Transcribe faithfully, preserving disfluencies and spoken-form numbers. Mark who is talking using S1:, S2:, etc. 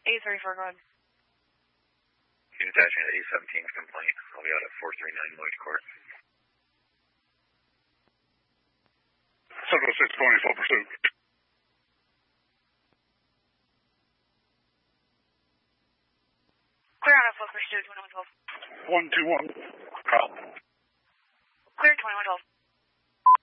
S1: eight thirty-four, go ahead.
S2: You attaching to eight seventeen's complaint. I'll be out at four thirty-nine Lloyd Court.
S3: seven oh six going full pursuit.
S1: Clear on a full pursuit, twenty-one twelve.
S3: one two one. Call.
S1: Clear, twenty-one twelve.